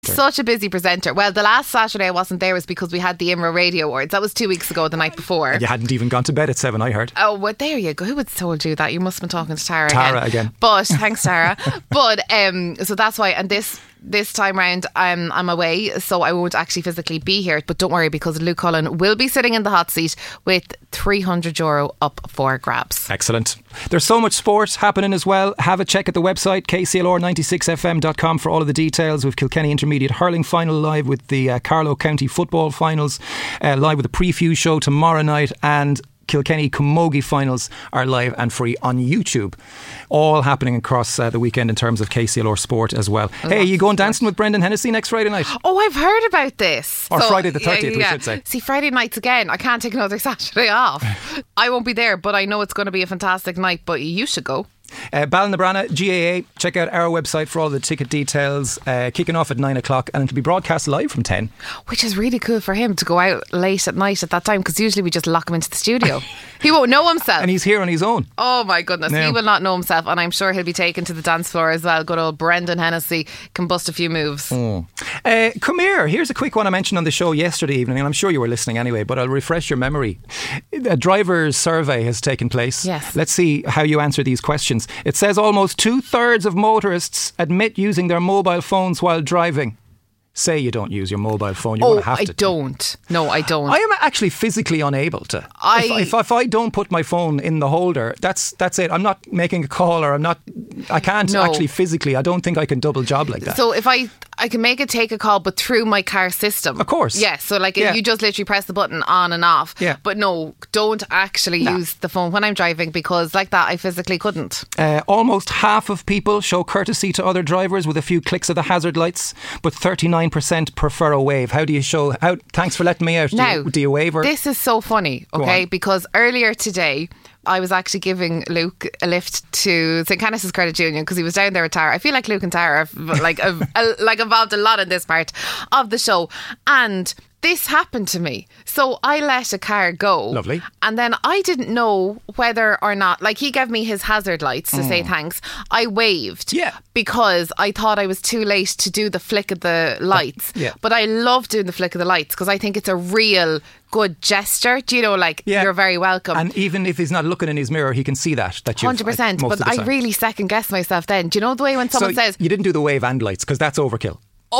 Such a busy presenter. Well, the last Saturday I wasn't there was because we had the IMRA Radio Awards. That was 2 weeks ago, the night before. And you hadn't even gone to bed at 7, I heard. Oh, well, there you go. Who had told you that? You must have been talking to Tara again. But thanks, Tara. But so that's why. And this time round, I'm away, so I won't actually physically be here. But don't worry, because Luke Cullen will be sitting in the hot seat with €300 up for grabs. Excellent. There's so much sport happening as well. Have a check at the website, kclr96fm.com, for all of the details. With Kilkenny Intermediate Hurling Final live, with the Carlow County Football Finals live, with a preview show tomorrow night, and Kilkenny Camogie finals are live and free on YouTube. All happening across the weekend in terms of KCLR sport as well. Hey, you going dancing with Brendan Hennessy next Friday night? Oh, I've heard about this. Or Friday the 30th, we should say. See, Friday nights again. I can't take another Saturday off. I won't be there, but I know it's going to be a fantastic night. But you should go. Ballinabrana, GAA. Check out our website for all the ticket details. Kicking off at 9 o'clock, and it'll be broadcast live from 10. Which is really cool for him to go out late at night at that time, because usually we just lock him into the studio. He won't know himself. And he's here on his own. Oh my goodness. He will not know himself, and I'm sure he'll be taken to the dance floor as well. Good old Brendan Hennessy can bust a few moves. Come here. Here's a quick one I mentioned on the show yesterday evening, and I'm sure you were listening anyway, but I'll refresh your memory. A driver's survey has taken place. Yes. Let's see how you answer these questions. It says almost 2/3 of motorists admit using their mobile phones while driving. Say you don't use your mobile phone. You're going to have to. I don't. No, I don't. I am actually physically unable to. If I don't put my phone in the holder, that's it. I'm not making a call, or I can't actually physically. I don't think I can double job like that. So if I can make it take a call, but through my car system. Of course. Yeah, so you just literally press the button on and off. Yeah. But no, don't actually use the phone when I'm driving, because like that I physically couldn't. Almost half of people show courtesy to other drivers with a few clicks of the hazard lights, but 39% prefer a wave. How do you show? Thanks for letting me out. Now, do you wave? Or? This is so funny, okay? Because earlier today, I was actually giving Luke a lift to St. Canice's Credit Union, because he was down there with Tara. I feel like Luke and Tara have involved a lot in this part of the show. And this happened to me. So I let a car go. Lovely. And then I didn't know whether or not, he gave me his hazard lights to say thanks. I waved. Yeah. Because I thought I was too late to do the flick of the lights. Yeah. But I love doing the flick of the lights, because I think it's a real good gesture. Do you know, you're very welcome. And even if he's not looking in his mirror, he can see that you've 100%. But I really second guess myself then. Do you know the way when someone says... You didn't do the wave and lights, because that's overkill.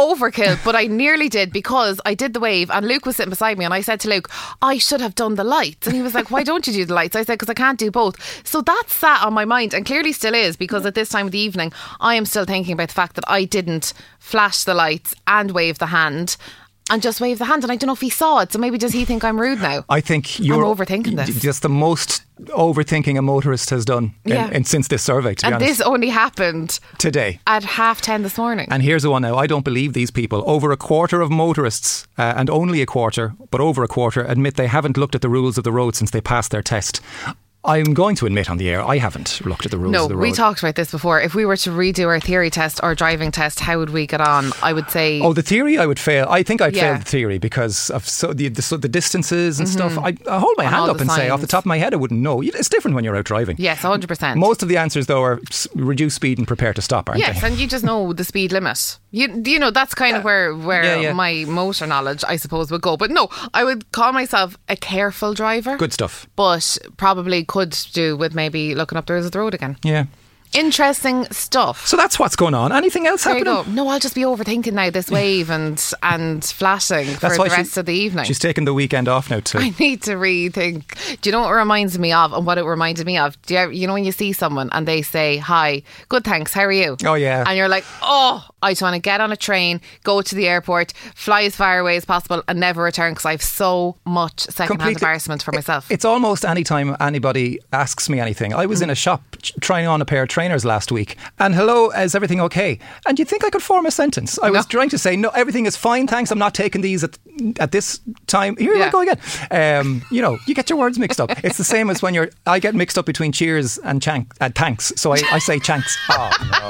But I nearly did, because I did the wave and Luke was sitting beside me, and I said to Luke, I should have done the lights. And he was like, why don't you do the lights? I said, because I can't do both. So that sat on my mind, and clearly still is, because at this time of the evening I am still thinking about the fact that I didn't flash the lights and wave the hand, and just wave the hand. And I don't know if he saw it, so maybe does he think I'm rude now? I think you're overthinking this. Just the most overthinking a motorist has done since this survey, to be honest. And this only happened today at 10:30 this morning. And here's the one now. I don't believe these people. Over a quarter of motorists, and only a quarter, but over a quarter, admit they haven't looked at the rules of the road since they passed their test. I'm going to admit on the air, I haven't looked at the rules of the road. No, we talked about this before. If we were to redo our theory test or driving test, how would we get on? I would say... Oh, the theory I would fail. I think I'd fail the theory, because of the distances and stuff. I hold my hand up and say, off the top of my head, I wouldn't know. It's different when you're out driving. Yes, 100%. Most of the answers, though, are reduce speed and prepare to stop, aren't they? Yes, and you just know the speed limit. You know, that's kind of where my motor knowledge, I suppose, would go. But no, I would call myself a careful driver. Good stuff. But probably could do with maybe looking up the rules of the road again. Yeah. Interesting stuff. So that's what's going on. Anything else happening? There you go. No, I'll just be overthinking now this wave and flashing for the rest of the evening. She's taking the weekend off now too. I need to rethink. Do you know what it reminds me of, and what it reminded me of? You know when you see someone and they say, hi, good thanks, how are you? Oh yeah. And you're like, oh, I just want to get on a train, go to the airport, fly as far away as possible and never return, because I have so much second-hand embarrassment for myself. It's almost any time anybody asks me anything. I was in a shop trying on a pair of trainers last week, and hello, is everything okay? And you'd think I could form a sentence. I was trying to say, no, everything is fine, thanks, I'm not taking these at this time. Here I go again. You get your words mixed up. It's the same as when I get mixed up between cheers and thanks, so I say chanks. Oh no.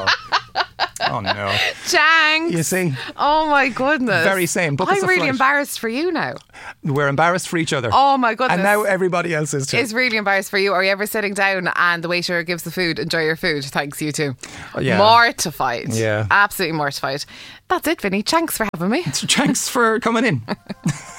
Oh no. Thanks. You see? Oh my goodness. Very same. Book us I'm a really flight. embarrassed for you now. We're embarrassed for each other. Oh my goodness. And now everybody else is too. Is really embarrassed for you. Are you ever sitting down and the waiter gives the food? Enjoy your food. Thanks, you too. Yeah. Mortified. Yeah. Absolutely mortified. That's it, Vinny. Thanks for having me. Thanks for coming in.